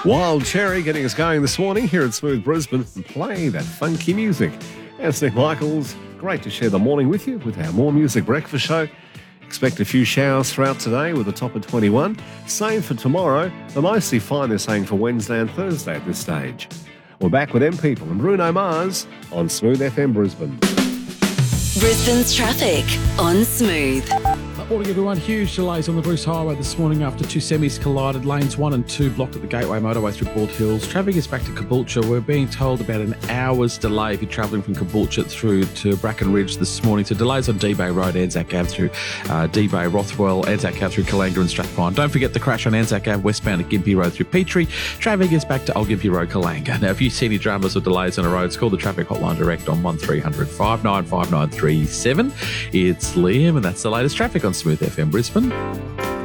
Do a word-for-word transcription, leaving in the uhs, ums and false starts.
Wild Cherry getting us going this morning here at Smooth Brisbane and playing that funky music. It's Nick Michaels. Great to share the morning with you with our More Music Breakfast Show. Expect a few showers throughout today with a top of twenty-one. Same for tomorrow, but mostly fine, they're saying, for Wednesday and Thursday at this stage. We're back with M People and Bruno Mars on Smooth F M Brisbane. Brisbane's traffic on Smooth. Morning, everyone. Huge delays on the Bruce Highway this morning after two semis collided. Lanes one and two blocked at the Gateway Motorway through Bald Hills. Traffic is back to Caboolture. We're being told about an hour's delay if you're travelling from Caboolture through to Bracken Ridge this morning. So delays on D-Bay Road, Anzac Ave through uh, D-Bay, Rothwell, Anzac Ave through Kalanga and Strathpine. Don't forget the crash on Anzac Ave westbound at Gympie Road through Petrie. Traffic is back to Old Gympie Road, Kalanga. Now, if you see any dramas or delays on the roads, call the traffic hotline direct on one three hundred, five nine five nine three seven. It's Liam, and that's the latest traffic on Smooth F M Brisbane.